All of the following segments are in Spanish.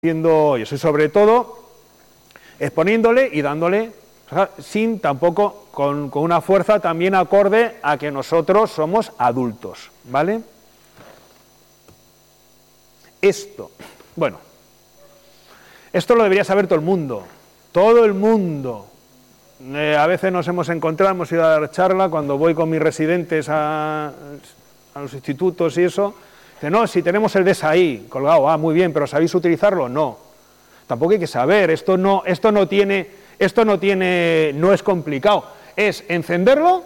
haciendo eso, y sobre todo exponiéndole y dándole, sin tampoco, con una fuerza también acorde a que nosotros somos adultos, ¿vale? Esto, bueno, esto lo debería saber todo el mundo, a veces nos hemos encontrado, hemos ido a dar charla, cuando voy con mis residentes a los institutos y eso, dice, no, si tenemos el DES ahí, colgado, muy bien, pero ¿sabéis utilizarlo? No, tampoco hay que saber, esto no es complicado, es encenderlo,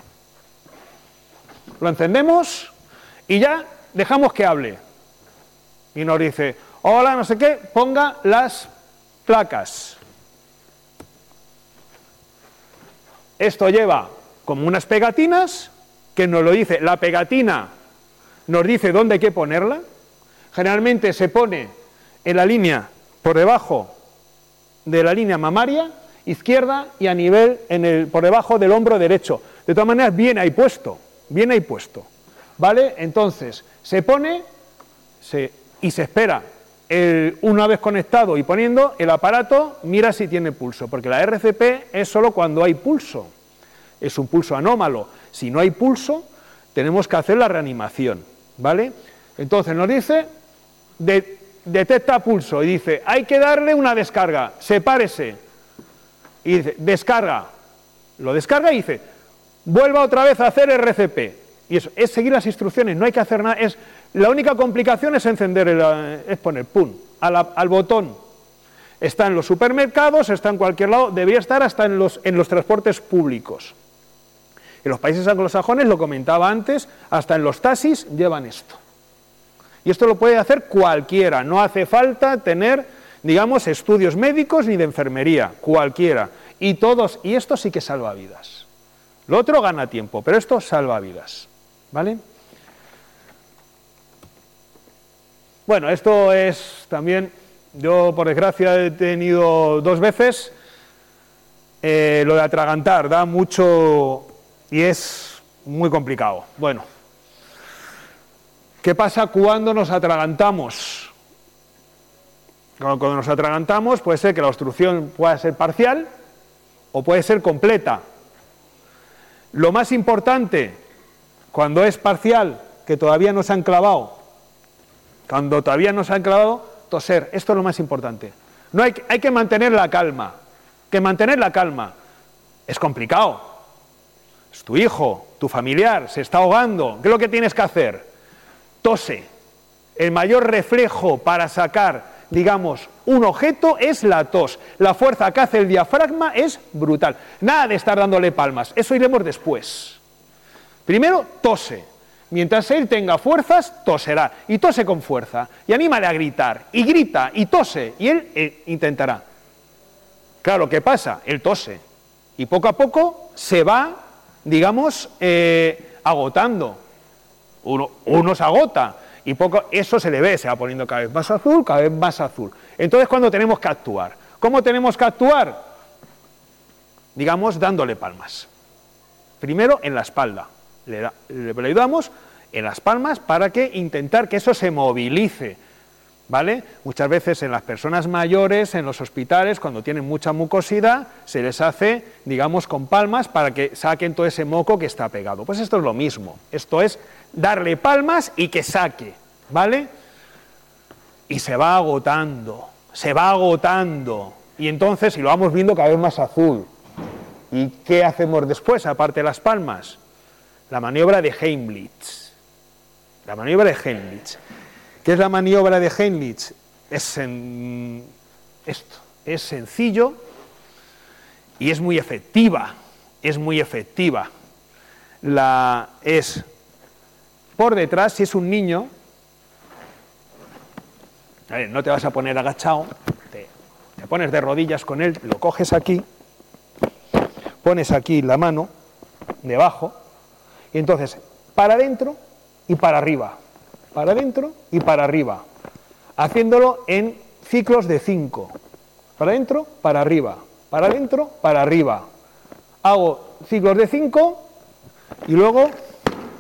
lo encendemos y ya dejamos que hable, y nos dice, hola, no sé qué, ponga las placas. Esto lleva como unas pegatinas que nos lo dice, la pegatina nos dice dónde hay que ponerla, generalmente se pone en la línea por debajo de la línea mamaria izquierda y a nivel por debajo del hombro derecho, de todas maneras viene ahí puesto, ¿vale? Entonces se pone y se espera, una vez conectado y poniendo, el aparato mira si tiene pulso, porque la RCP es solo cuando hay pulso, es un pulso anómalo, si no hay pulso tenemos que hacer la reanimación, ¿vale? Entonces nos dice, detecta pulso y dice, hay que darle una descarga, sepárese, y dice, descarga, lo descarga y dice, vuelva otra vez a hacer RCP, y eso, es seguir las instrucciones, no hay que hacer nada, la única complicación es encender, es poner pum, al botón. Está en los supermercados, está en cualquier lado, debería estar hasta en los transportes públicos. En los países anglosajones, lo comentaba antes, hasta en los taxis llevan esto. Y esto lo puede hacer cualquiera, no hace falta tener, digamos, estudios médicos ni de enfermería, cualquiera. Y esto sí que salva vidas. Lo otro gana tiempo, pero esto salva vidas, ¿vale? Bueno, esto es también, yo por desgracia he tenido 2 veces, lo de atragantar, da mucho y es muy complicado. Bueno, ¿qué pasa cuando nos atragantamos? Cuando nos atragantamos puede ser que la obstrucción pueda ser parcial o puede ser completa. Lo más importante, cuando es parcial, que todavía no se han clavado, toser, esto es lo más importante. No hay que mantener la calma, es complicado. Es tu hijo, tu familiar, se está ahogando, ¿qué es lo que tienes que hacer? Tose. El mayor reflejo para sacar, digamos, un objeto es la tos. La fuerza que hace el diafragma es brutal. Nada de estar dándole palmas, eso iremos después. Primero, tose. Mientras él tenga fuerzas, toserá, y tose con fuerza, y anímale a gritar, y grita, y tose, y él intentará. Claro, ¿qué pasa? Él tose, y poco a poco se va, digamos, agotando. Uno se agota, y eso se le ve, se va poniendo cada vez más azul. Entonces, ¿cuándo tenemos que actuar? ¿Cómo tenemos que actuar? Digamos, dándole palmas. Primero en la espalda. Le ayudamos en las palmas para intentar que eso se movilice, ¿vale? Muchas veces en las personas mayores, en los hospitales, cuando tienen mucha mucosidad, se les hace, digamos, con palmas para que saquen todo ese moco que está pegado. Pues esto es lo mismo, esto es darle palmas y que saque, ¿vale? Y se va agotando, y entonces, si lo vamos viendo cada vez más azul, ¿y qué hacemos después, aparte de las palmas? La maniobra de Heimlich. ¿Qué es la maniobra de Heimlich? Es sencillo y es muy efectiva. Es por detrás, si es un niño, a ver, no te vas a poner agachado, te pones de rodillas con él, lo coges aquí, pones aquí la mano debajo, y entonces, para adentro y para arriba, haciéndolo en ciclos de 5, para adentro, para arriba, hago ciclos de 5 y luego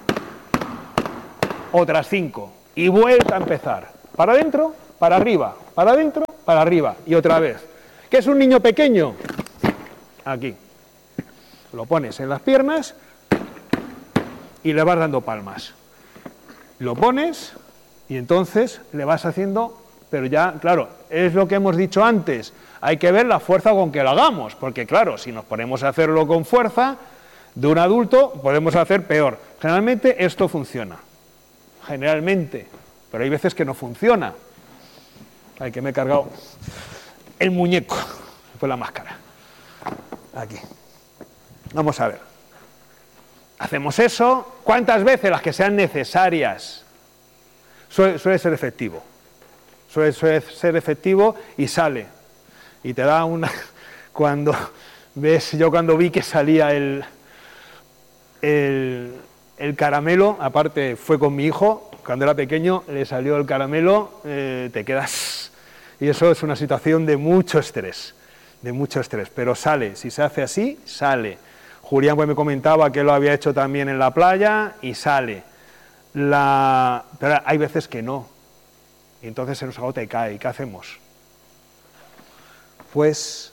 otras 5, y vuelta a empezar, para adentro, para arriba, para adentro, para arriba, y otra vez. ¿Qué es un niño pequeño? Aquí. Lo pones en las piernas y le vas dando palmas. Lo pones y entonces le vas haciendo, pero ya, claro, es lo que hemos dicho antes, hay que ver la fuerza con que lo hagamos, porque claro, si nos ponemos a hacerlo con fuerza de un adulto, podemos hacer peor. Generalmente esto funciona, generalmente, pero hay veces que no funciona. Ay, que me he cargado el muñeco, fue la máscara. Aquí. Vamos a ver. Hacemos eso, ¿cuántas veces? Las que sean necesarias. Suele ser efectivo. Suele ser efectivo y sale. Y te da una... Cuando ves, yo cuando vi que salía el caramelo, aparte fue con mi hijo, cuando era pequeño, le salió el caramelo, te quedas... Y eso es una situación de mucho estrés, pero sale, si se hace así, sale. Julián pues me comentaba que lo había hecho también en la playa y sale. Pero hay veces que no, y entonces se nos agota y cae, ¿y qué hacemos? Pues,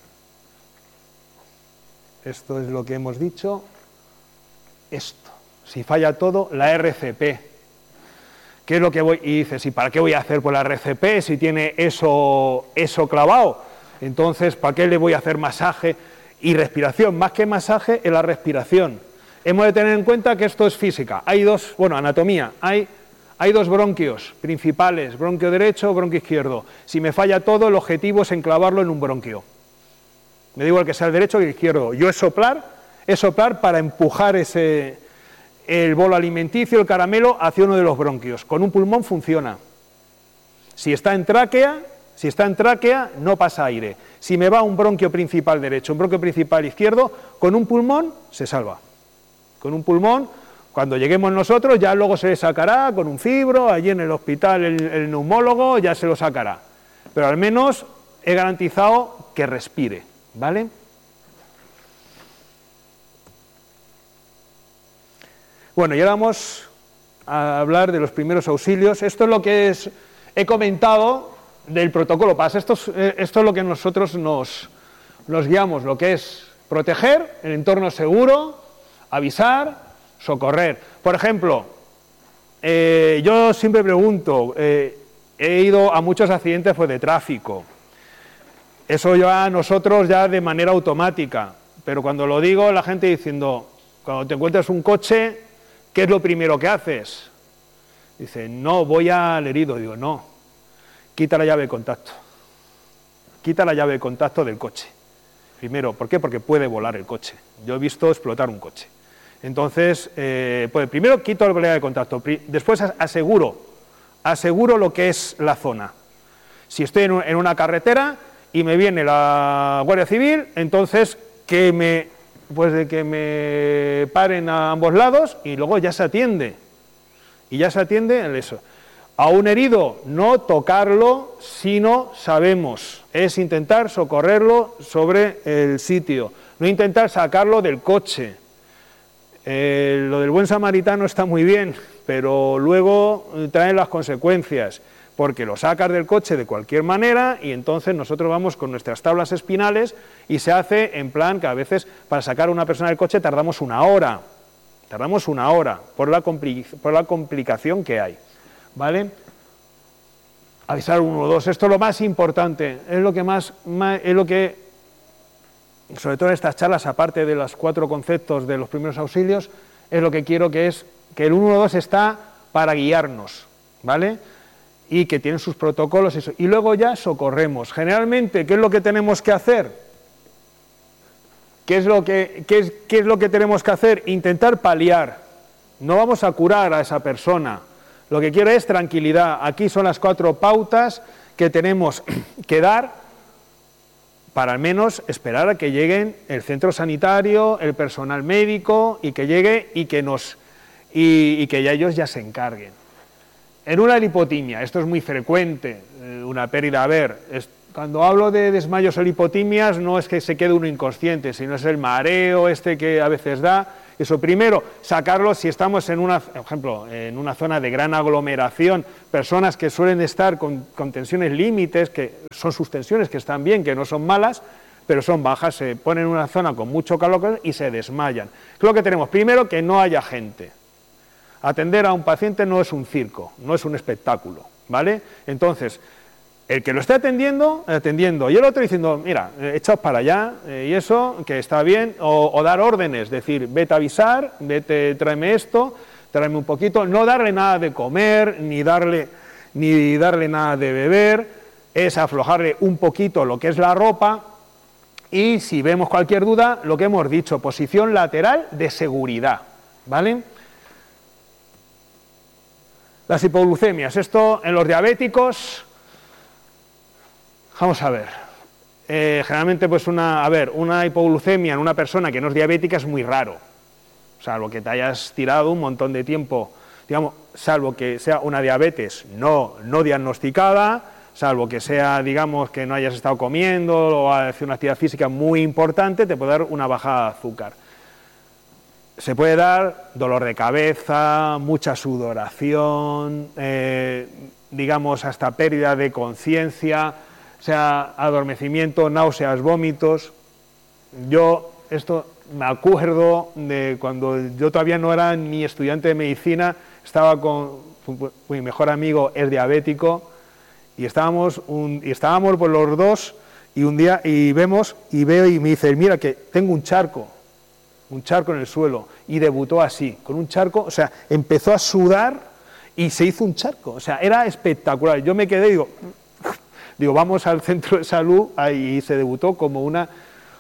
esto es lo que hemos dicho, esto, si falla todo, la RCP. ¿Qué es lo que voy? Y dices, ¿y para qué voy a hacer por la RCP si tiene eso clavado? Entonces, ¿para qué le voy a hacer masaje y respiración? Más que masaje, es la respiración. Hemos de tener en cuenta que esto es física. Hay dos, anatomía. Hay dos bronquios principales, bronquio derecho, bronquio izquierdo. Si me falla todo, el objetivo es enclavarlo en un bronquio. Me da igual que sea el derecho que el izquierdo. Yo es soplar para empujar el bolo alimenticio, el caramelo, hacia uno de los bronquios. Con un pulmón funciona. Si está en tráquea, no pasa aire. Si me va un bronquio principal derecho, un bronquio principal izquierdo, con un pulmón se salva. Con un pulmón, cuando lleguemos nosotros, ya luego se le sacará con un fibro, allí en el hospital el neumólogo ya se lo sacará. Pero al menos he garantizado que respire, ¿vale? Bueno, y ahora vamos a hablar de los primeros auxilios. Esto es lo que he comentado del protocolo PAS. Esto es lo que nosotros nos guiamos, lo que es proteger el entorno seguro, avisar, socorrer. Por ejemplo, yo siempre pregunto, he ido a muchos accidentes de tráfico. Eso ya nosotros ya de manera automática, pero cuando lo digo la gente diciendo, cuando te encuentras un coche, ¿qué es lo primero que haces? Dice, no, voy al herido. Digo, no, quita la llave de contacto. Quita la llave de contacto del coche. Primero, ¿por qué? Porque puede volar el coche. Yo he visto explotar un coche. Entonces, pues primero quito la llave de contacto. Después aseguro lo que es la zona. Si estoy en una carretera y me viene la Guardia Civil, entonces que me paren a ambos lados y luego ya se atiende. Y ya se atiende en eso. A un herido no tocarlo si no sabemos. Es intentar socorrerlo sobre el sitio. No intentar sacarlo del coche. Lo del buen samaritano está muy bien, pero luego traen las consecuencias. Porque lo sacas del coche de cualquier manera y entonces nosotros vamos con nuestras tablas espinales y se hace en plan que a veces para sacar a una persona del coche tardamos una hora por la complicación que hay, ¿vale? Avisar 112, esto es lo más importante, es lo que sobre todo en estas charlas, aparte de los 4 conceptos de los primeros auxilios, es lo que quiero que es que el 112 está para guiarnos, ¿vale? Y que tienen sus protocolos, eso. Y luego ya socorremos. Generalmente, ¿qué es lo que tenemos que hacer? ¿Qué es lo que tenemos que hacer? Intentar paliar. No vamos a curar a esa persona. Lo que quiero es tranquilidad. Aquí son las 4 pautas que tenemos que dar para al menos esperar a que lleguen el centro sanitario, el personal médico, y que llegue y que ya ellos ya se encarguen. En una lipotimia, esto es muy frecuente, una pérdida, cuando hablo de desmayos o lipotimias no es que se quede uno inconsciente, sino es el mareo que a veces da, Eso primero, sacarlo si estamos en una, por ejemplo, en una zona de gran aglomeración, personas que suelen estar con tensiones límites, que son sus tensiones, que están bien, que no son malas, pero son bajas, se ponen en una zona con mucho calor y se desmayan. ¿Qué es lo que tenemos? Primero, que no haya gente. Atender a un paciente no es un circo, no es un espectáculo, ¿vale? Entonces, el que lo esté atendiendo, y el otro diciendo, mira, echaos para allá, y eso, que está bien, o dar órdenes, decir, vete a avisar, vete, tráeme esto, tráeme un poquito, no darle nada de comer, ni darle nada de beber, es aflojarle un poquito lo que es la ropa, y si vemos cualquier duda, lo que hemos dicho, posición lateral de seguridad, ¿vale? Las hipoglucemias, esto en los diabéticos, vamos a ver, generalmente pues una hipoglucemia en una persona que no es diabética es muy raro, salvo que te hayas tirado un montón de tiempo, digamos, salvo que sea una diabetes no diagnosticada, salvo que sea, digamos, que no hayas estado comiendo o hacer una actividad física muy importante, te puede dar una bajada de azúcar. Se puede dar dolor de cabeza, mucha sudoración, digamos, hasta pérdida de conciencia, o sea, adormecimiento, náuseas, vómitos. Yo esto me acuerdo de cuando yo todavía no era ni estudiante de medicina, estaba con mi mejor amigo, es diabético, y estábamos pues los dos, y un día veo y me dice, mira que tengo un charco en el suelo, y debutó así, con un charco, o sea, empezó a sudar y se hizo un charco, o sea, era espectacular. Yo me quedé y digo, vamos al centro de salud, y se debutó como una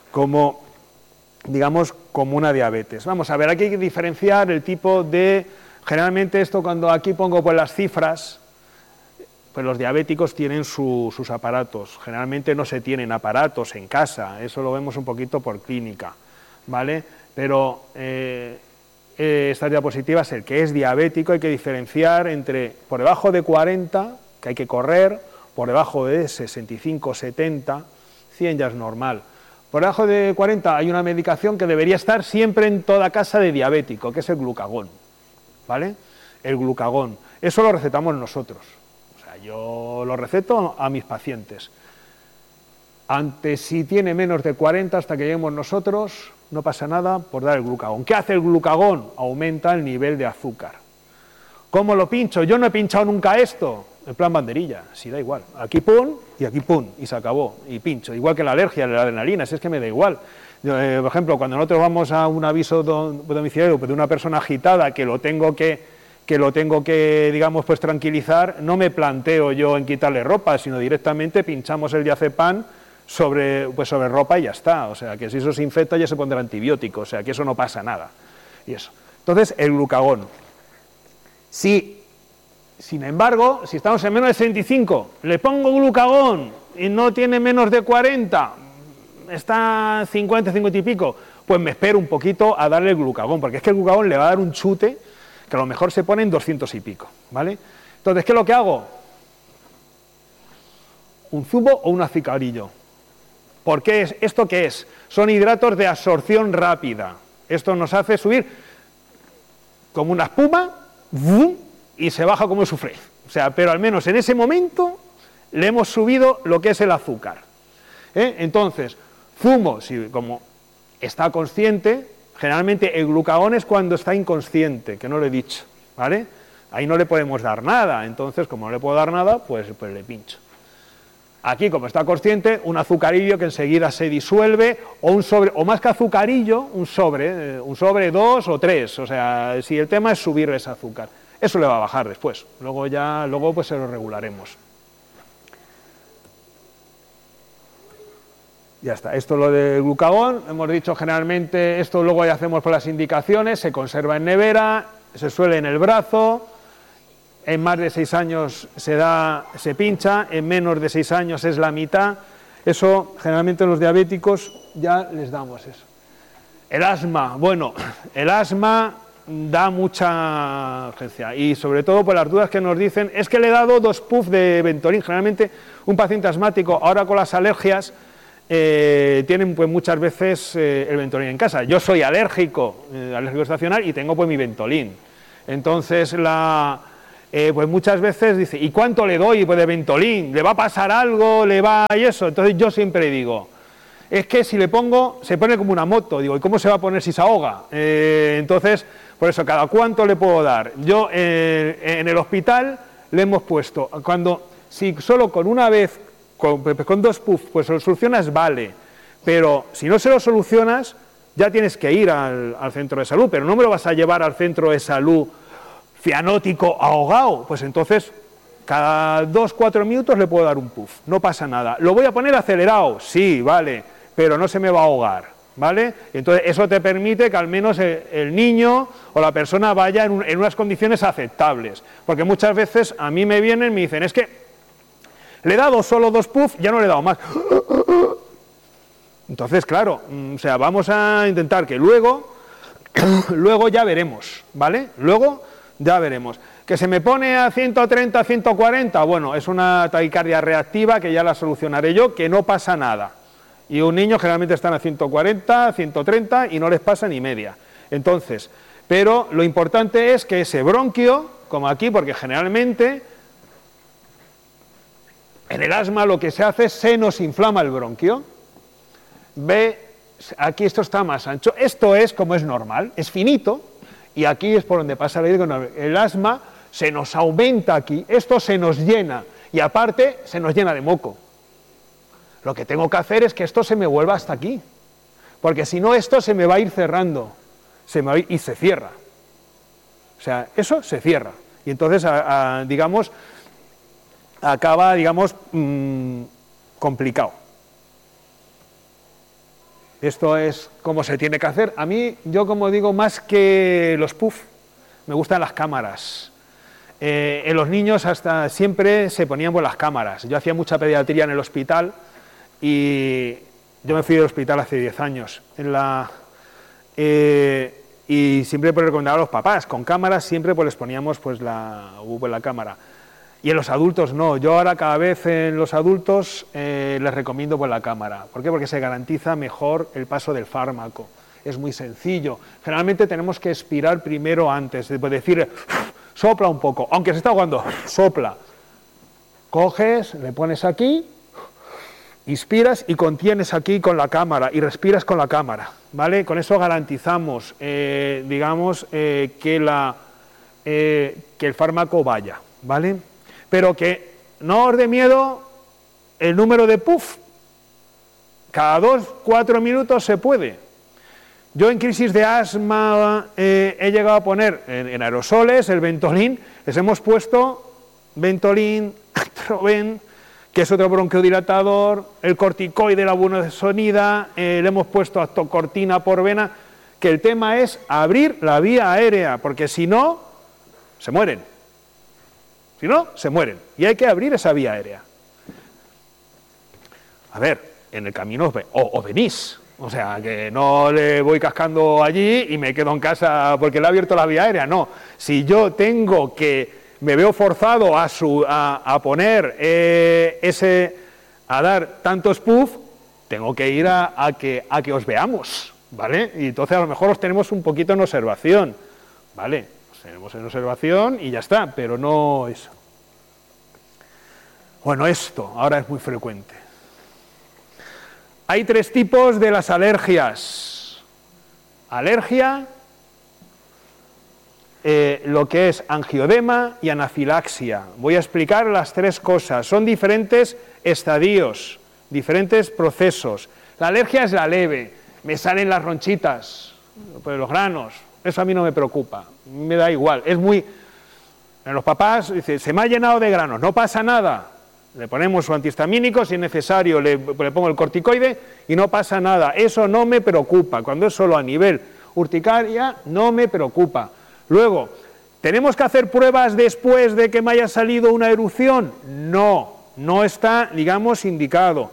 diabetes. Vamos a ver, aquí hay que diferenciar el tipo de, generalmente esto cuando aquí pongo pues las cifras, pues los diabéticos tienen sus aparatos, generalmente no se tienen aparatos en casa, eso lo vemos un poquito por clínica, ¿vale? Pero esta diapositiva es el que es diabético, hay que diferenciar entre por debajo de 40, que hay que correr, por debajo de 65, 70, 100 ya es normal. Por debajo de 40 hay una medicación que debería estar siempre en toda casa de diabético, que es el glucagón, ¿vale? El glucagón, eso lo recetamos nosotros, o sea, yo lo receto a mis pacientes. Antes, si tiene menos de 40, hasta que lleguemos nosotros, no pasa nada por dar el glucagón. ¿Qué hace el glucagón? Aumenta el nivel de azúcar. ¿Cómo lo pincho? Yo no he pinchado nunca esto, en plan banderilla, sí, da igual. Aquí pum, y se acabó, y pincho. Igual que la alergia, la adrenalina, si es que me da igual. Por ejemplo, cuando nosotros vamos a un aviso domiciliario de una persona agitada que lo tengo que, digamos, pues tranquilizar, no me planteo yo en quitarle ropa, sino directamente pinchamos el diazepam sobre ropa y ya está, o sea, que si eso se infecta ya se pondrá antibiótico, o sea, que eso no pasa nada, y eso. Entonces, el glucagón. Sin embargo, si estamos en menos de 65, le pongo glucagón y no tiene menos de 40, está 50, 50 y pico, pues me espero un poquito a darle el glucagón, porque es que el glucagón le va a dar un chute que a lo mejor se pone en 200 y pico, ¿vale? Entonces, ¿qué es lo que hago? ¿Un zumo o un azucarillo? ¿Por qué esto qué es? Son hidratos de absorción rápida. Esto nos hace subir como una espuma y se baja como un soufflé. O sea, pero al menos en ese momento le hemos subido lo que es el azúcar. Entonces, zumo, si como está consciente, generalmente el glucagón es cuando está inconsciente, que no lo he dicho, ¿vale? Ahí no le podemos dar nada, entonces como no le puedo dar nada, pues le pincho. Aquí, como está consciente, un azucarillo que enseguida se disuelve, o un sobre, o más que azucarillo, un sobre 2 o 3, o sea, si el tema es subir ese azúcar, eso le va a bajar después, luego pues se lo regularemos. Ya está, esto es lo del glucagón, hemos dicho generalmente, esto luego ya hacemos por las indicaciones, se conserva en nevera, se suele en el brazo, en más de 6 años se pincha, en menos de 6 años es la mitad, eso generalmente los diabéticos ya les damos eso. El asma, bueno, el asma da mucha urgencia y sobre todo por las dudas que nos dicen, es que le he dado 2 puffs de Ventolin, generalmente un paciente asmático ahora con las alergias tienen pues muchas veces el Ventolin en casa. Yo soy alérgico estacional y tengo pues mi Ventolin. Entonces pues muchas veces dice, ¿y cuánto le doy pues, de Ventolin? ¿Le va a pasar algo? ¿Le va y eso? Entonces yo siempre digo, es que si le pongo, se pone como una moto, digo, ¿y cómo se va a poner si se ahoga? Entonces, por eso, ¿cada cuánto le puedo dar? Yo en el hospital le hemos puesto, si solo con una vez, con 2 puffs, pues se lo solucionas, vale, pero si no se lo solucionas, ya tienes que ir al centro de salud, pero no me lo vas a llevar al centro de salud cianótico ahogado, pues entonces cada 2-4 minutos le puedo dar un puff, no pasa nada. ¿Lo voy a poner acelerado? Sí, vale, pero no se me va a ahogar, ¿vale? Entonces eso te permite que al menos el niño o la persona vaya en unas condiciones aceptables, porque muchas veces a mí me vienen y me dicen, es que le he dado solo 2 puffs, ya no le he dado más. Entonces, claro, o sea, vamos a intentar que luego ya veremos, ¿vale? Luego ya veremos. ¿Que se me pone a 130, 140? Bueno, es una taquicardia reactiva que ya la solucionaré yo, que no pasa nada. Y un niño generalmente están a 140, 130 y no les pasa ni media. Entonces, pero lo importante es que ese bronquio, como aquí, porque generalmente en el asma lo que se hace es se nos inflama el bronquio. Ve, aquí esto está más ancho. Esto es como es normal, es finito. Y aquí es por donde pasa el aire con el asma, se nos aumenta aquí, esto se nos llena, y aparte se nos llena de moco. Lo que tengo que hacer es que esto se me vuelva hasta aquí, porque si no esto se me va a ir cerrando, y se cierra. O sea, eso se cierra, y entonces, digamos, acaba, digamos, complicado. Esto es como se tiene que hacer. A mí, yo como digo, más que los puff, me gustan las cámaras. En los niños hasta siempre se ponían pues, las cámaras. Yo hacía mucha pediatría en el hospital y yo me fui del hospital hace 10 años. Y siempre pues, recomendaba a los papás, con cámaras siempre pues, les poníamos pues, la cámara. Y en los adultos no, yo ahora cada vez en los adultos les recomiendo pues, la cámara. ¿Por qué? Porque se garantiza mejor el paso del fármaco. Es muy sencillo. Generalmente tenemos que expirar primero antes, de decir, sopla un poco, aunque se está ahogando, sopla. Coges, le pones aquí, inspiras y contienes aquí con la cámara y respiras con la cámara, ¿vale? Con eso garantizamos, digamos, que el fármaco vaya, ¿vale? Pero que no os dé miedo el número de puff. Cada 2-4 minutos se puede. Yo en crisis de asma he llegado a poner en aerosoles el Ventolin, les hemos puesto Ventolin, Actroven, que es otro bronquiodilatador, el corticoide, la budesonida, le hemos puesto actocortina por vena, que el tema es abrir la vía aérea, porque si no, se mueren. Si no, se mueren. Y hay que abrir esa vía aérea. A ver, en el camino o venís. O sea, que no le voy cascando allí y me quedo en casa porque le he abierto la vía aérea. No. Si yo tengo me veo forzado a poner a dar tantos puff, tengo que ir a que os veamos, ¿vale? Y entonces a lo mejor os tenemos un poquito en observación, ¿vale? Tenemos en observación y ya está, pero no eso. Bueno, esto ahora es muy frecuente. Hay 3 tipos de las alergias. Alergia, lo que es angiodema y anafilaxia. Voy a explicar las 3 cosas. Son diferentes estadios, diferentes procesos. La alergia es la leve, me salen las ronchitas, pues los granos. Eso a mí no me preocupa, me da igual. Es muy... Los papás dicen, se me ha llenado de granos, no pasa nada. Le ponemos su antihistamínico, si es necesario le pongo el corticoide y no pasa nada. Eso no me preocupa. Cuando es solo a nivel urticaria, no me preocupa. Luego, ¿tenemos que hacer pruebas después de que me haya salido una erupción? No, no está, digamos, indicado.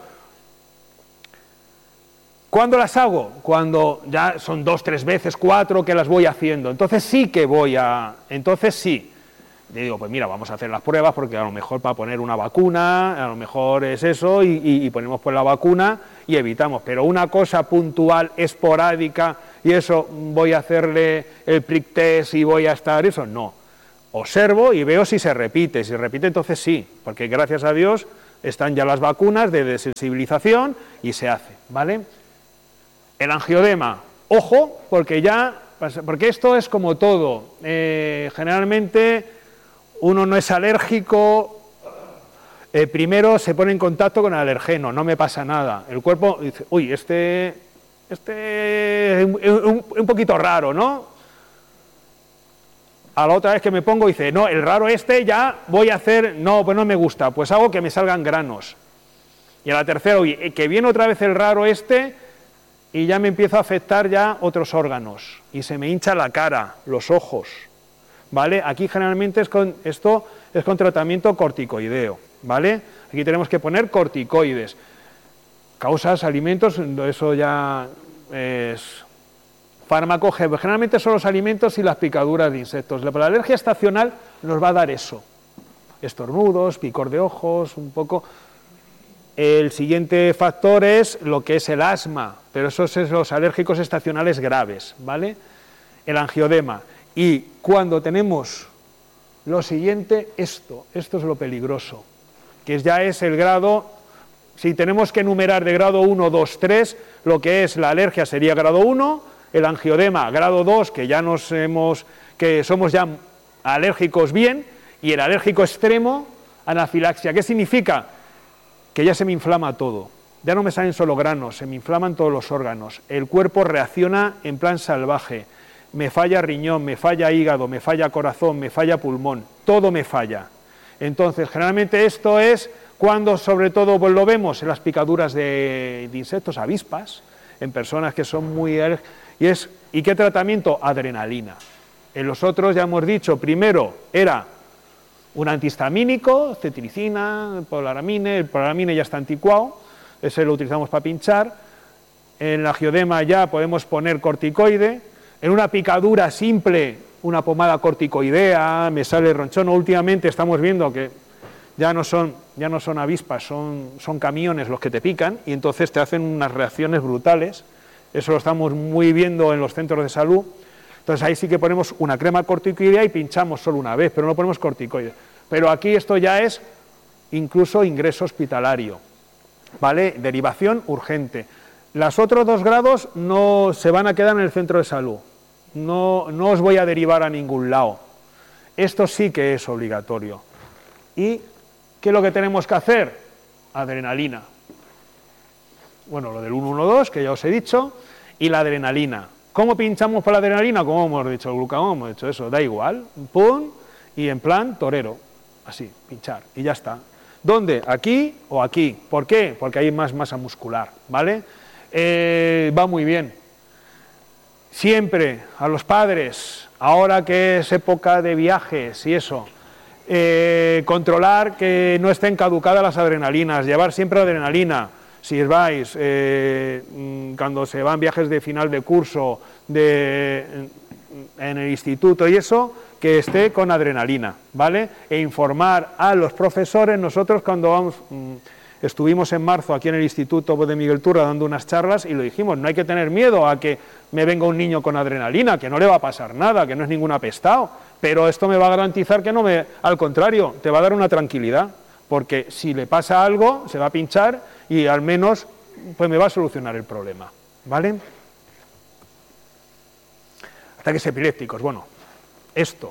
¿Cuándo las hago? Cuando ya son 2, 3 veces, 4 que las voy haciendo. Entonces sí que entonces sí. Le digo, pues mira, vamos a hacer las pruebas porque a lo mejor para poner una vacuna, a lo mejor es eso, y ponemos pues la vacuna y evitamos. Pero una cosa puntual, esporádica, y eso voy a hacerle el prick test y voy a estar, eso no. Observo y veo si se repite. Si se repite, entonces sí, porque gracias a Dios están ya las vacunas de desensibilización y se hace, ¿vale? El angioedema, ojo, porque esto es como todo. Generalmente uno no es alérgico, primero se pone en contacto con el alergeno, no me pasa nada. El cuerpo dice, uy, este es un poquito raro, ¿no? A la otra vez que me pongo dice, no, el raro ya voy a hacer, no, pues no me gusta, pues hago que me salgan granos. Y a la tercera, oye, que viene otra vez el raro y ya me empiezo a afectar ya otros órganos. Y se me hincha la cara, los ojos, ¿vale? Aquí generalmente esto es con tratamiento corticoideo, ¿vale? Aquí tenemos que poner corticoides. Causas, alimentos, eso ya es fármaco, generalmente son los alimentos y las picaduras de insectos. La alergia estacional nos va a dar eso, estornudos, picor de ojos, un poco. El siguiente factor es lo que es el asma, pero esos son los alérgicos estacionales graves, ¿vale? El angioedema. Y cuando tenemos lo siguiente, esto es lo peligroso, que ya es el grado, si tenemos que enumerar de grado 1, 2, 3, lo que es la alergia sería grado 1, el angioedema grado 2, que somos ya alérgicos bien, y el alérgico extremo, anafilaxia. ¿Qué significa? Que ya se me inflama todo, ya no me salen solo granos, se me inflaman todos los órganos, el cuerpo reacciona en plan salvaje, me falla riñón, me falla hígado, me falla corazón, me falla pulmón, todo me falla. Entonces, generalmente esto es cuando sobre todo pues, lo vemos en las picaduras de insectos, avispas, en personas que son muy alérgicas, ¿y qué tratamiento? Adrenalina. En los otros ya hemos dicho, primero era un antihistamínico, cetiricina, el polaramine ya está anticuado, ese lo utilizamos para pinchar. En el angioedema ya podemos poner corticoide. En una picadura simple, una pomada corticoidea, me sale ronchón. Últimamente estamos viendo que ya no son avispas, son camiones los que te pican y entonces te hacen unas reacciones brutales. Eso lo estamos muy viendo en los centros de salud. Entonces ahí sí que ponemos una crema corticoidea y pinchamos solo una vez, pero no ponemos corticoides. Pero aquí esto ya es incluso ingreso hospitalario, ¿vale? Derivación urgente. Los otros 2 grados no se van a quedar en el centro de salud, no os voy a derivar a ningún lado. Esto sí que es obligatorio. ¿Y qué es lo que tenemos que hacer? Adrenalina. Bueno, lo del 112, que ya os he dicho, y la adrenalina. ¿Cómo pinchamos por la adrenalina? Como hemos dicho, el glucagón, hemos dicho eso, da igual, pum, y en plan torero, así, pinchar, y ya está. ¿Dónde? ¿Aquí o aquí? ¿Por qué? Porque hay más masa muscular, ¿vale? Va muy bien. Siempre a los padres, ahora que es época de viajes y eso, controlar que no estén caducadas las adrenalinas, llevar siempre adrenalina. Si vais, cuando se van viajes de final de curso en el instituto y eso, que esté con adrenalina, ¿vale? E informar a los profesores. Nosotros cuando estuvimos en marzo aquí en el Instituto de Miguel Turra dando unas charlas y lo dijimos, no hay que tener miedo a que me venga un niño con adrenalina, que no le va a pasar nada, que no es ningún apestado, pero esto me va a garantizar que al contrario, te va a dar una tranquilidad, porque si le pasa algo, se va a pinchar y al menos pues me va a solucionar el problema, ¿vale? Ataques epilépticos, bueno, esto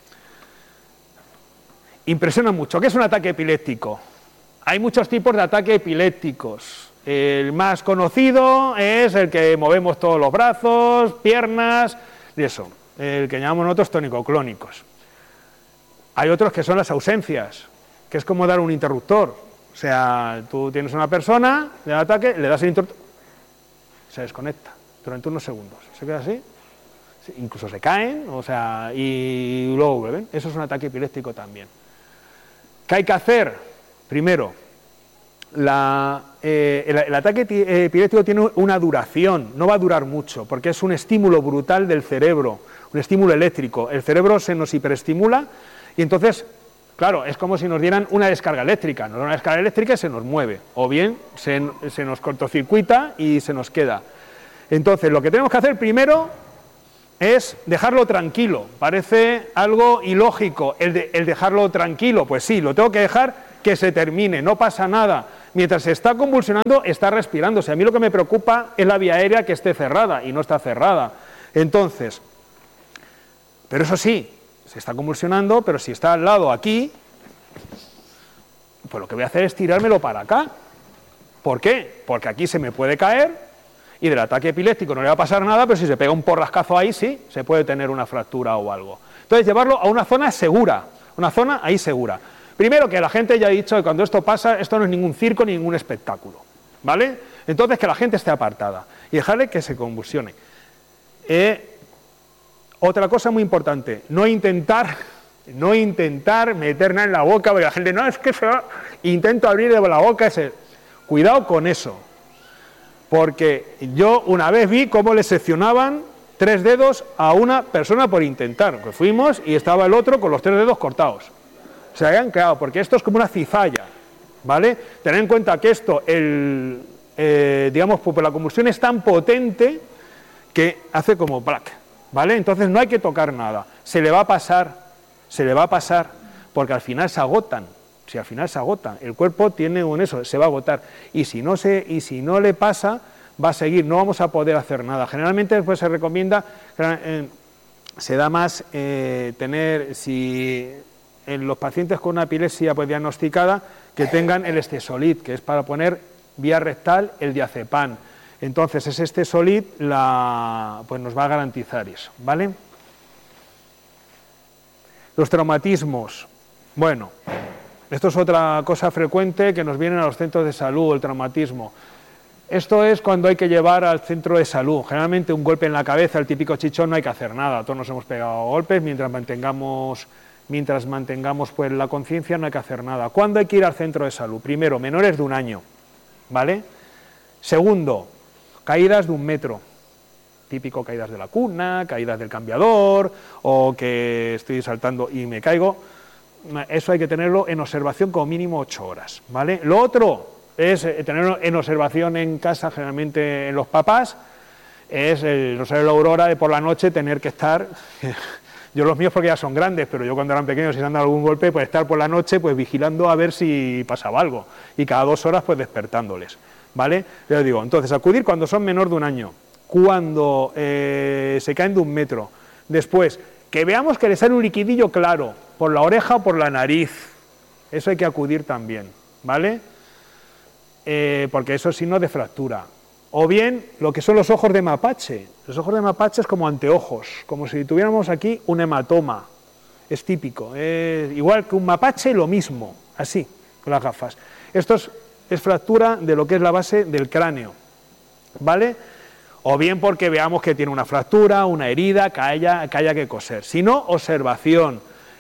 impresiona mucho. ¿Qué es un ataque epiléptico? Hay muchos tipos de ataques epilépticos. El más conocido es el que movemos todos los brazos, piernas, y eso, el que llamamos nosotros tónico-clónicos. Hay otros que son las ausencias, que es como dar un interruptor. O sea, tú tienes una persona de ataque, le das el interruptor, se desconecta durante unos segundos. Se queda así, incluso se caen, o sea, y luego vuelven. Eso es un ataque epiléptico también. ¿Qué hay que hacer? Primero, el ataque epiléptico tiene una duración, no va a durar mucho, porque es un estímulo brutal del cerebro, un estímulo eléctrico. El cerebro se nos hiperestimula Y entonces, claro, es como si nos dieran una descarga eléctrica. Nos dan una descarga eléctrica y se nos mueve, o bien se nos cortocircuita y se nos queda. Entonces, lo que tenemos que hacer primero es dejarlo tranquilo. Parece algo ilógico el dejarlo tranquilo. Pues sí, lo tengo que dejar que se termine, no pasa nada. Mientras se está convulsionando, está respirándose. A mí lo que me preocupa es la vía aérea que esté cerrada, y no está cerrada. Entonces, pero eso sí, se está convulsionando, pero si está al lado aquí, pues lo que voy a hacer es tirármelo para acá. ¿Por qué? Porque aquí se me puede caer, y del ataque epiléptico no le va a pasar nada, pero si se pega un porrascazo ahí, sí, se puede tener una fractura o algo. Entonces, llevarlo a una zona segura, una zona ahí segura. Primero, que la gente ya ha dicho que cuando esto pasa, esto no es ningún circo ni ningún espectáculo, ¿vale? Entonces, que la gente esté apartada y dejarle que se convulsione. Otra cosa muy importante, no intentar meterla en la boca, porque la gente, no, es que se va, intento abrir la boca, cuidado con eso. Porque yo una vez vi cómo le seccionaban 3 dedos a una persona por intentar. Pues fuimos y estaba el otro con los 3 dedos cortados. Se habían quedado, porque esto es como una cizalla, ¿vale? Tened en cuenta que esto, digamos, pues la convulsión es tan potente que hace como black, ¿vale? Entonces no hay que tocar nada. Se le va a pasar, porque al final se agotan. Si al final se agota, el cuerpo tiene un eso, se va a agotar, y si no le pasa, va a seguir, no vamos a poder hacer nada. Generalmente después se recomienda, se da más tener, si en los pacientes con una epilepsia pues diagnosticada, que tengan el estesolid, que es para poner vía rectal el diazepam. Entonces ese estesolid pues nos va a garantizar eso, ¿vale? Los traumatismos, bueno, esto es otra cosa frecuente que nos viene a los centros de salud, el traumatismo. Esto es cuando hay que llevar al centro de salud. Generalmente un golpe en la cabeza, el típico chichón, no hay que hacer nada. Todos nos hemos pegado golpes, mientras mantengamos pues la conciencia no hay que hacer nada. ¿Cuándo hay que ir al centro de salud? Primero, menores de 1 año, ¿vale? Segundo, caídas de 1 metro. Típico caídas de la cuna, caídas del cambiador, o que estoy saltando y me caigo. Eso hay que tenerlo en observación como mínimo 8 horas, ¿vale? Lo otro es tenerlo en observación en casa, generalmente en los papás, es el rosario de la aurora de por la noche tener que estar, yo los míos porque ya son grandes, pero yo cuando eran pequeños, si se han dado algún golpe, pues estar por la noche pues vigilando a ver si pasaba algo, y cada 2 horas pues despertándoles, ¿vale? Les digo, entonces acudir cuando son menor de 1 año, cuando se caen de 1 metro, después, que veamos que les sale un liquidillo claro, por la oreja o por la nariz, eso hay que acudir también, ¿vale? Porque eso es signo de fractura. O bien, lo que son los ojos de mapache. Los ojos de mapache es como anteojos, como si tuviéramos aquí un hematoma, es típico. Igual que un mapache, lo mismo, así, con las gafas. Esto es fractura de lo que es la base del cráneo, ¿vale? O bien porque veamos que tiene una fractura, una herida, que haya que coser. Si no, observación,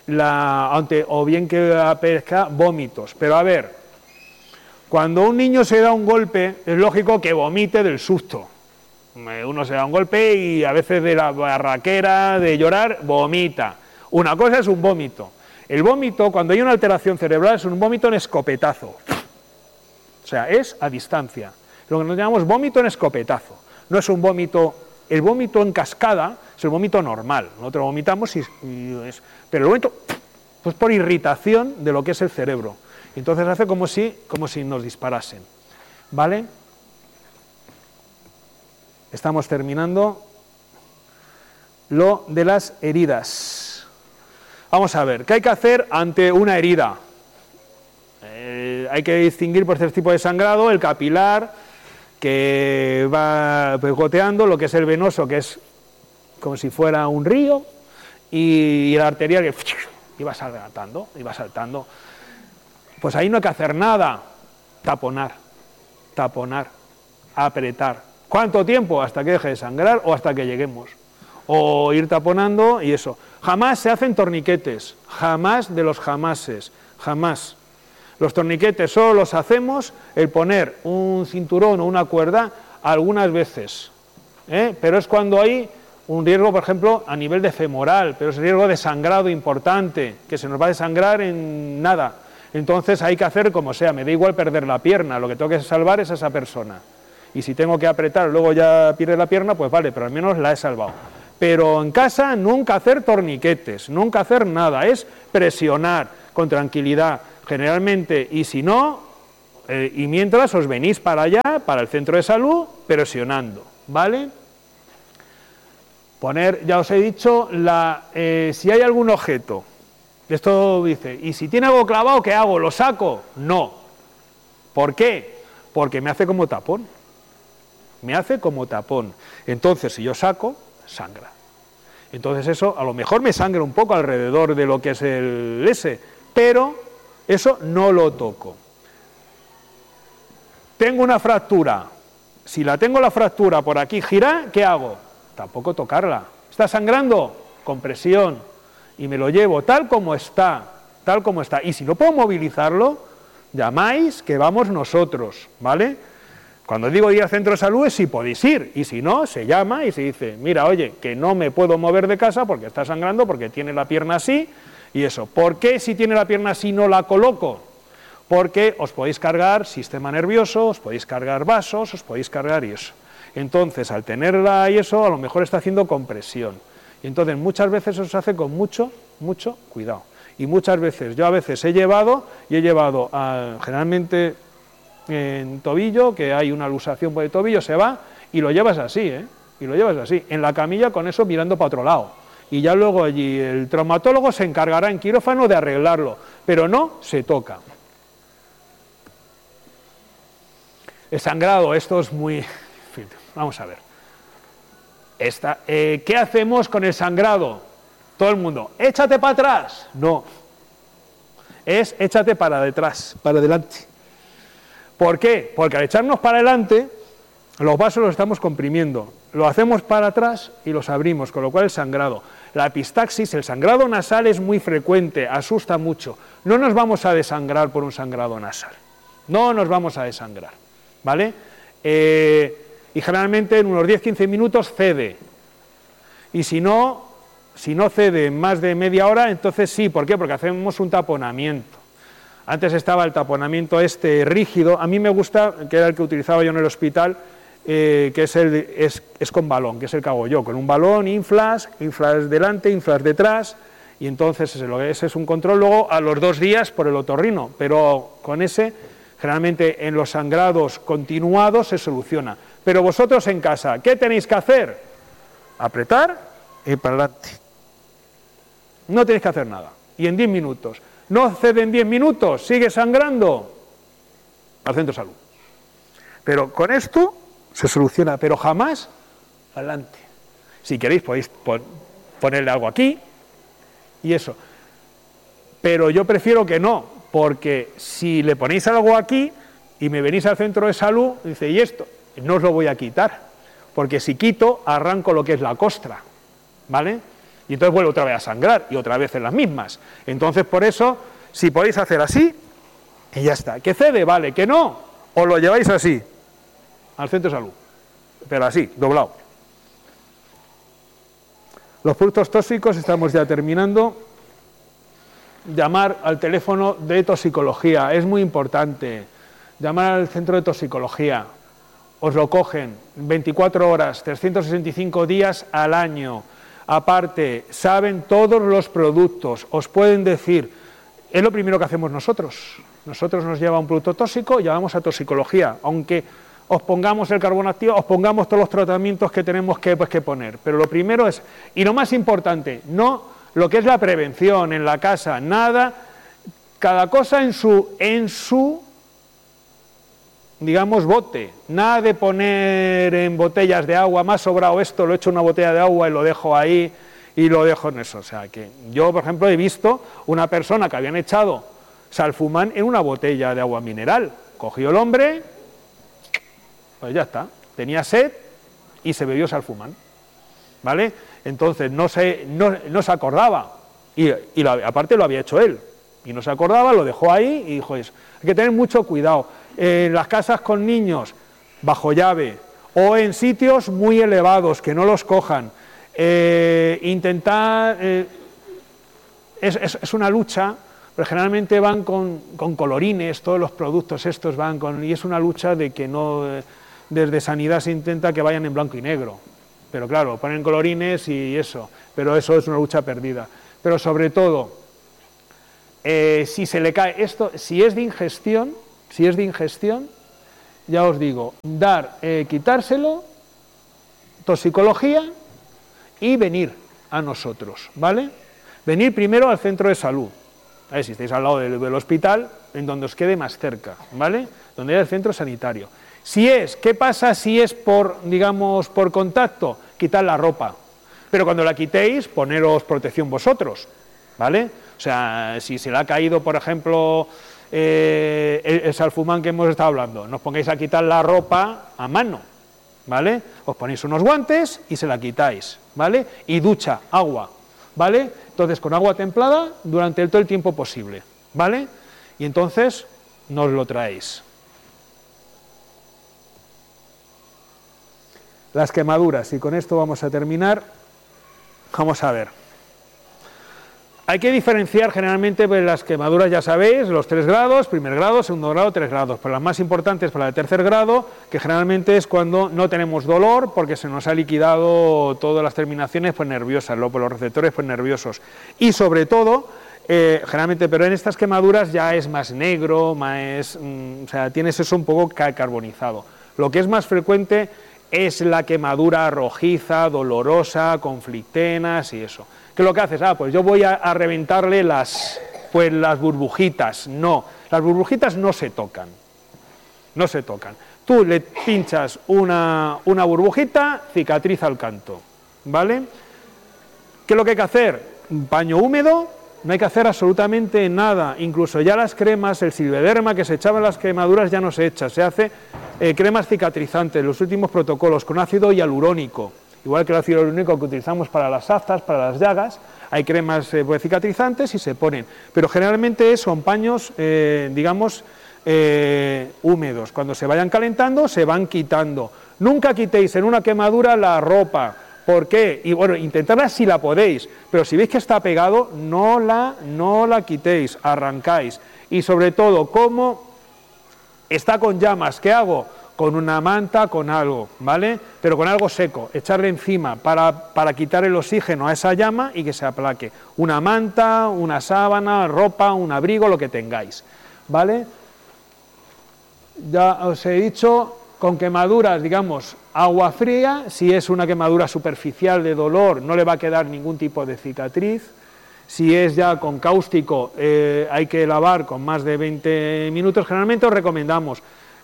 o bien que aparezca vómitos. Pero a ver, cuando un niño se da un golpe, es lógico que vomite del susto. Uno se da un golpe y a veces de la barraquera, de llorar, vomita. Una cosa es un vómito. El vómito, cuando hay una alteración cerebral, es un vómito en escopetazo. O sea, es a distancia. Lo que nos llamamos vómito en escopetazo. No es un vómito, el vómito en cascada es el vómito normal, nosotros vomitamos pero el vómito pues por irritación de lo que es el cerebro, entonces hace como si nos disparasen, ¿vale? Estamos terminando lo de las heridas. Vamos a ver, ¿qué hay que hacer ante una herida? Hay que distinguir por 3 tipos de sangrado, el capilar, que va pues goteando, lo que es el venoso, que es como si fuera un río, y el arterial que iba saltando. Pues ahí no hay que hacer nada, taponar, apretar. ¿Cuánto tiempo? Hasta que deje de sangrar o hasta que lleguemos. O ir taponando y eso. Jamás se hacen torniquetes, jamás de los jamases, jamás. Los torniquetes solo los hacemos el poner un cinturón o una cuerda algunas veces, pero es cuando hay un riesgo, por ejemplo, a nivel de femoral, pero es riesgo de sangrado importante, que se nos va a desangrar en nada. Entonces hay que hacer como sea, me da igual perder la pierna, lo que tengo que salvar es a esa persona. Y si tengo que apretar, luego ya pierde la pierna, pues vale, pero al menos la he salvado. Pero en casa nunca hacer torniquetes, nunca hacer nada, es presionar con tranquilidad, generalmente, y si no, y mientras os venís para allá, para el centro de salud, presionando, ¿vale? Poner, ya os he dicho, si hay algún objeto, esto dice, ¿y si tiene algo clavado, qué hago? ¿Lo saco? No. ¿Por qué? Porque me hace como tapón. Me hace como tapón. Entonces, si yo saco, sangra. Entonces eso, a lo mejor me sangra un poco alrededor de lo que es el S, pero eso no lo toco. Tengo una fractura. Si la tengo la fractura por aquí gira, ¿qué hago? Tampoco tocarla. ¿Está sangrando? Compresión. Y me lo llevo tal como está, tal como está. Y si no puedo movilizarlo, llamáis que vamos nosotros, ¿vale? Cuando digo ir al centro de salud es si podéis ir, y si no, se llama y se dice, mira, oye, que no me puedo mover de casa porque está sangrando, porque tiene la pierna así, y eso. ¿Por qué si tiene la pierna así no la coloco? Porque os podéis cargar sistema nervioso, os podéis cargar vasos, os podéis cargar y eso. Entonces, al tenerla y eso, a lo mejor está haciendo compresión. Y entonces, muchas veces eso se hace con mucho cuidado. Y muchas veces, yo a veces he llevado generalmente en tobillo, que hay una luxación por el tobillo, se va y lo llevas así, y lo llevas así, en la camilla con eso mirando para otro lado. Y ya luego allí el traumatólogo se encargará en quirófano de arreglarlo, pero no se toca. El sangrado, esto es muy... Vamos a ver. ¿Qué hacemos con el sangrado? Todo el mundo, échate para atrás. No. Es échate para detrás, para adelante. ¿Por qué? Porque al echarnos para adelante, los vasos los estamos comprimiendo. Lo hacemos para atrás y los abrimos, con lo cual el sangrado. La epistaxis, el sangrado nasal es muy frecuente, asusta mucho. No nos vamos a desangrar por un sangrado nasal. No nos vamos a desangrar, ¿vale? Y generalmente en unos 10-15 minutos cede. Y si no cede en más de media hora, entonces sí. ¿Por qué? Porque hacemos un taponamiento. Antes estaba el taponamiento rígido, a mí me gusta, que era el que utilizaba yo en el hospital, que es con balón, que es el que hago yo, con un balón inflas delante, inflas detrás, y entonces ese es un control luego a los 2 días por el otorrino, pero con ese, generalmente en los sangrados continuados se soluciona. Pero vosotros en casa, ¿qué tenéis que hacer? Apretar y para adelante. No tenéis que hacer nada, y en 10 minutos. No cede en 10 minutos, sigue sangrando, al centro de salud. Pero con esto se soluciona, pero jamás adelante. Si queréis podéis ponerle algo aquí y eso. Pero yo prefiero que no, porque si le ponéis algo aquí y me venís al centro de salud, dice, ¿y esto? No os lo voy a quitar, porque si quito, arranco lo que es la costra, ¿vale? Y entonces vuelve otra vez a sangrar, y otra vez en las mismas. Entonces, por eso, si podéis hacer así, y ya está. ¿Que cede? Vale. ¿Que no? Os lo lleváis así, al centro de salud. Pero así, doblado. Los productos tóxicos, estamos ya terminando. Llamar al teléfono de toxicología, es muy importante. Llamar al centro de toxicología. Os lo cogen 24 horas, 365 días al año. Aparte, saben todos los productos, os pueden decir, es lo primero que hacemos nosotros. Nosotros nos lleva un producto tóxico, llamamos a toxicología, aunque os pongamos el carbón activo, os pongamos todos los tratamientos que tenemos que poner. Pero lo primero es, y lo más importante, no lo que es la prevención en la casa, nada, cada cosa en su digamos, bote, nada de poner en botellas de agua, más sobrado esto, lo echo en una botella de agua y lo dejo ahí y lo dejo en eso. O sea, que yo, por ejemplo, he visto una persona que habían echado salfumán en una botella de agua mineral. Cogió el hombre, pues ya está, tenía sed y se bebió salfumán, ¿vale? Entonces no se acordaba y aparte lo había hecho él y no se acordaba, lo dejó ahí y dijo eso. Hay que tener mucho cuidado. En las casas con niños, bajo llave, o en sitios muy elevados, que no los cojan. Intentar, es una lucha, pero generalmente van con colorines, todos los productos estos van con, y es una lucha de que no, desde Sanidad se intenta que vayan en blanco y negro, pero claro, ponen colorines y eso, pero eso es una lucha perdida. Pero sobre todo, si se le cae esto, si es de ingestión, ya os digo, quitárselo, toxicología y venir a nosotros, ¿vale? Venir primero al centro de salud, a ver si estáis al lado del hospital, en donde os quede más cerca, ¿vale? Donde haya el centro sanitario. ¿Qué pasa si es por, digamos, por contacto? Quitad la ropa, pero cuando la quitéis, poneros protección vosotros, ¿vale? O sea, si se le ha caído, por ejemplo, el salfumán que hemos estado hablando, no os pongáis a quitar la ropa a mano, ¿vale? Os ponéis unos guantes y se la quitáis, ¿vale? Y ducha, agua, ¿vale? Entonces, con agua templada durante todo el tiempo posible, ¿vale? Y entonces nos lo traéis. Las quemaduras, y con esto vamos a terminar. Vamos a ver. Hay que diferenciar generalmente pues, las quemaduras, ya sabéis, los 3 grados, primer grado, segundo grado, 3 grados. Pero las más importantes para el tercer grado, que generalmente es cuando no tenemos dolor porque se nos ha liquidado todas las terminaciones pues, nerviosas, los receptores pues, nerviosos. Y sobre todo, generalmente, pero en estas quemaduras ya es más negro, más, o sea, tienes eso un poco carbonizado. Lo que es más frecuente es la quemadura rojiza, dolorosa, con flictenas y eso. ¿Qué es lo que haces? Pues yo voy a reventarle las burbujitas. No, las burbujitas no se tocan. No se tocan. Tú le pinchas una burbujita, cicatriza el canto, ¿vale? ¿Qué es lo que hay que hacer? Un paño húmedo, no hay que hacer absolutamente nada. Incluso ya las cremas, el silvederma que se echaba en las quemaduras ya no se echa, se hace cremas cicatrizantes, los últimos protocolos, con ácido hialurónico. Igual que el ácido hialurónico que utilizamos para las aftas, para las llagas, hay cremas cicatrizantes y se ponen. Pero generalmente son paños, digamos, húmedos. Cuando se vayan calentando, se van quitando. Nunca quitéis en una quemadura la ropa. ¿Por qué? Y bueno, intentadla si la podéis, pero si veis que está pegado, no la quitéis, arrancáis. Y sobre todo, como está con llamas, ¿qué hago? Con una manta, con algo, ¿vale? Pero con algo seco, echarle encima para quitar el oxígeno a esa llama y que se aplaque. Una manta, una sábana, ropa, un abrigo, lo que tengáis, ¿vale? Ya os he dicho, con quemaduras, digamos, agua fría, si es una quemadura superficial de dolor, no le va a quedar ningún tipo de cicatriz. Si es ya con cáustico, hay que lavar con más de 20 minutos. Generalmente os recomendamos.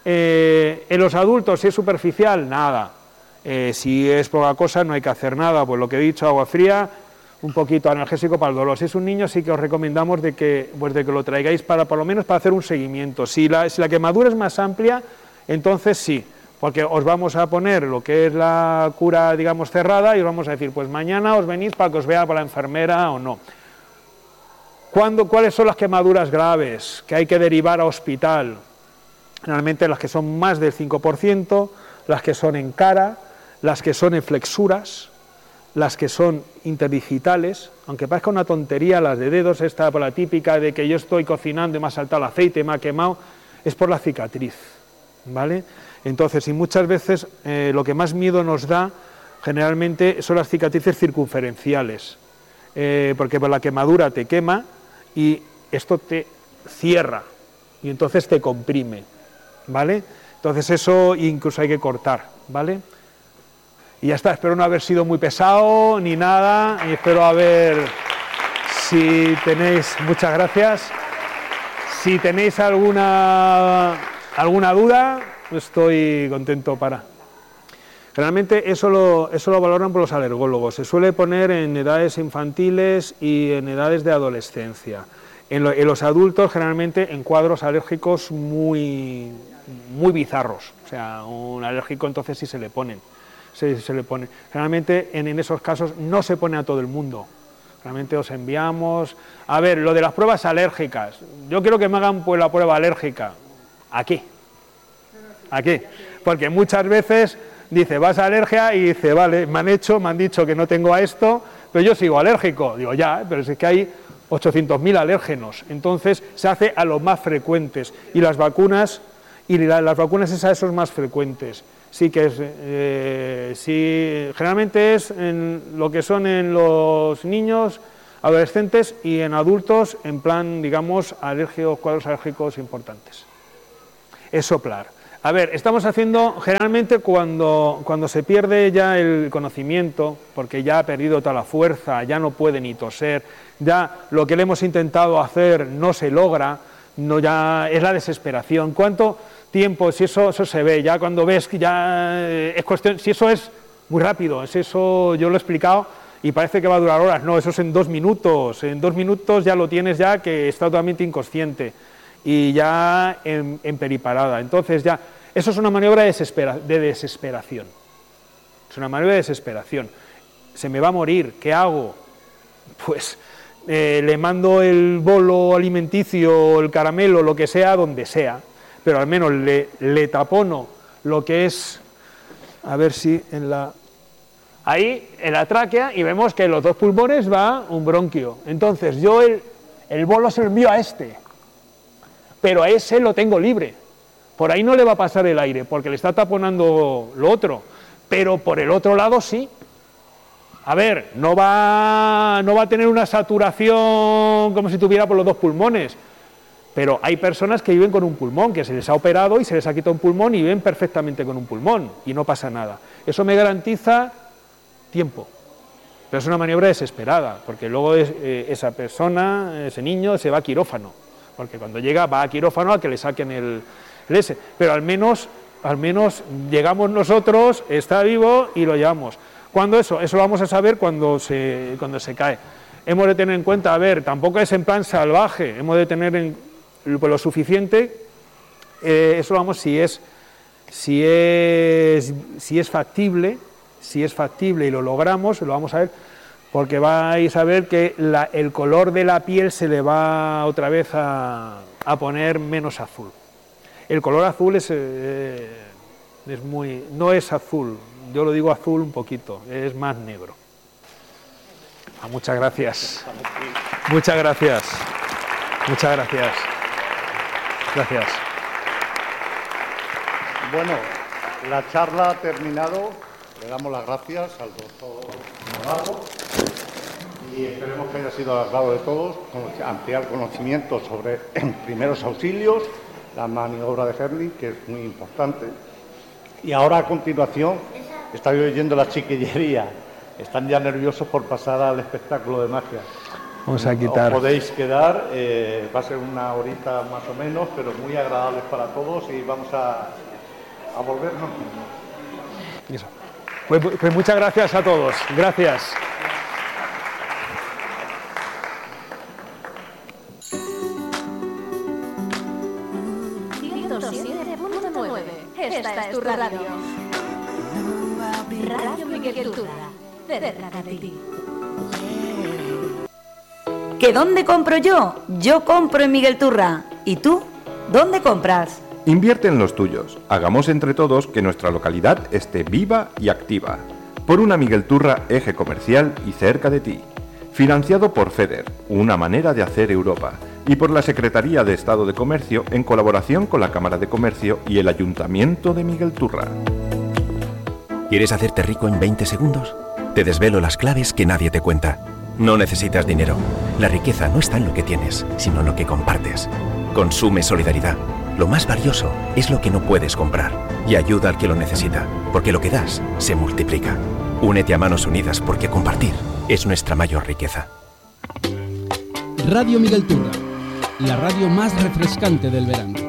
En los adultos, si es superficial, nada. Si es poca cosa, no hay que hacer nada. Pues lo que he dicho, agua fría, un poquito analgésico para el dolor. Si es un niño, sí que os recomendamos de que lo traigáis por lo menos para hacer un seguimiento. Si la quemadura es más amplia, entonces sí, porque os vamos a poner lo que es la cura, digamos, cerrada y os vamos a decir, pues mañana os venís para que os vea para la enfermera o no. ¿Cuáles son las quemaduras graves que hay que derivar a hospital? Generalmente las que son más del 5%, las que son en cara, las que son en flexuras, las que son interdigitales, aunque parezca una tontería, las de dedos, esta por la típica de que yo estoy cocinando y me ha saltado el aceite, me ha quemado, es por la cicatriz, ¿vale? Entonces, y muchas veces lo que más miedo nos da generalmente son las cicatrices circunferenciales, porque por la quemadura te quema y esto te cierra y entonces te comprime, ¿vale? Entonces eso incluso hay que cortar, ¿vale? Y ya está, espero no haber sido muy pesado ni nada, y espero haber, si tenéis, muchas gracias, si tenéis alguna duda, estoy contento para... Generalmente eso lo valoran por los alergólogos, se suele poner en edades infantiles y en edades de adolescencia. En los adultos generalmente en cuadros alérgicos muy bizarros, o sea, un alérgico entonces sí se le ponen. Se le pone. Generalmente en esos casos no se pone a todo el mundo. Realmente os enviamos... A ver, lo de las pruebas alérgicas. Yo quiero que me hagan pues la prueba alérgica. ¿A qué? ¿A qué? Porque muchas veces dice, vas a alergia y dice, vale, me han dicho que no tengo a esto, pero yo sigo alérgico. Digo, ya, pero es que hay 800.000 alérgenos, entonces se hace a los más frecuentes y las vacunas es a esos más frecuentes. Sí que es, sí, generalmente es en lo que son en los niños, adolescentes y en adultos, en plan, digamos, cuadros alérgicos importantes. Es soplar. A ver, estamos haciendo, generalmente cuando se pierde ya el conocimiento, porque ya ha perdido toda la fuerza, ya no puede ni toser, ya lo que le hemos intentado hacer no se logra, no, ya es la desesperación. ¿Cuánto tiempo? Si eso se ve, ya cuando ves que ya es cuestión, si eso es muy rápido, es eso, yo lo he explicado y parece que va a durar horas, no, eso es en 2 minutos, en 2 minutos ya lo tienes ya que está totalmente inconsciente y ya en periparada. Entonces ya, eso es una maniobra de desesperación, es una maniobra de desesperación. Se me va a morir, ¿qué hago? Pues le mando el bolo alimenticio, el caramelo, lo que sea, donde sea, pero al menos le tapono lo que es, a ver si ahí en la tráquea, y vemos que en los 2 pulmones va un bronquio. Entonces yo el bolo se lo envío a este, pero a ese lo tengo libre, por ahí no le va a pasar el aire, porque le está taponando lo otro, pero por el otro lado sí. A ver, no va a tener una saturación como si tuviera por los 2 pulmones, pero hay personas que viven con un pulmón, que se les ha operado y se les ha quitado un pulmón y viven perfectamente con un pulmón y no pasa nada. Eso me garantiza tiempo, pero es una maniobra desesperada, porque luego esa persona, ese niño, se va a quirófano, porque cuando llega va a quirófano a que le saquen el ese, pero al menos llegamos nosotros, está vivo y lo llevamos. ¿Cuándo eso? Eso lo vamos a saber cuando se cae. Hemos de tener en cuenta, a ver, tampoco es en plan salvaje, hemos de tener lo suficiente, eso vamos, si es factible y lo logramos, lo vamos a ver, porque vais a ver que el color de la piel se le va otra vez a poner menos azul. El color azul no es azul, yo lo digo azul un poquito, es más negro. Muchas gracias. Muchas gracias. Muchas gracias. Gracias. Bueno, la charla ha terminado. Le damos las gracias al doctor Navarro y esperemos que haya sido al agrado de todos, ampliar conocimientos sobre primeros auxilios, la maniobra de Herrling, que es muy importante. Y ahora, a continuación, estoy oyendo la chiquillería. Están ya nerviosos por pasar al espectáculo de magia. Vamos a quitar. Os podéis quedar, va a ser una horita más o menos, pero muy agradables para todos y vamos a volvernos. Eso. Pues muchas gracias a todos. Gracias. Esta es tu radio. Radio Miguelturra, cerca de ti. ¿Que dónde compro yo? Yo compro en Miguelturra. ¿Y tú? ¿Dónde compras? Invierte en los tuyos. Hagamos entre todos que nuestra localidad esté viva y activa. Por una Miguelturra eje comercial y cerca de ti. Financiado por FEDER, una manera de hacer Europa. Y por la Secretaría de Estado de Comercio en colaboración con la Cámara de Comercio y el Ayuntamiento de Miguelturra. ¿Quieres hacerte rico en 20 segundos? Te desvelo las claves que nadie te cuenta. No necesitas dinero. La riqueza no está en lo que tienes, sino en lo que compartes. Consume solidaridad. Lo más valioso es lo que no puedes comprar. Y ayuda al que lo necesita, porque lo que das se multiplica. Únete a Manos Unidas porque compartir es nuestra mayor riqueza. Radio Miguelturra, la radio más refrescante del verano.